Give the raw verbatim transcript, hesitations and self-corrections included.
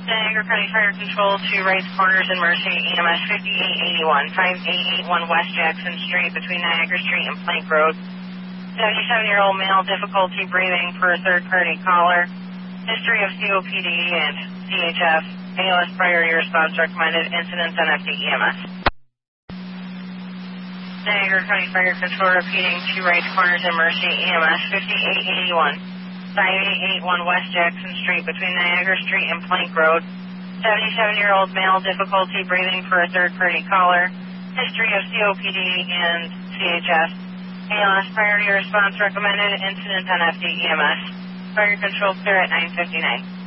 Niagara County Fire Control to Wrights Corners and Mercy, E M S fifty-eight eighty-one, fifty-eight eighty-one West Jackson Street between Niagara Street and Plank Road. seventy-seven-year-old male, difficulty breathing for a third-party caller. History of C O P D and C H F. A L S priority response recommended. Incidents on F D E M S. Niagara County Fire Control repeating to Wrights Corners and Mercy, E M S fifty-eight eighty-one, fifty-eight eighty-one West Jackson Street between Niagara Street and Plank Road. seventy-seven-year-old male, difficulty breathing for a third-party caller. History of C O P D and C H F. A L S priority response recommended. Incident on F D E M S. Fire Control clear at nine fifty-nine.